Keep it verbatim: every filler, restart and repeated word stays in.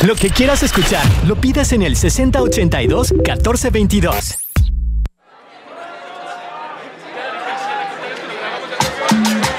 Lo que quieras escuchar, lo pides en el sesenta ochenta y dos catorce veintidós.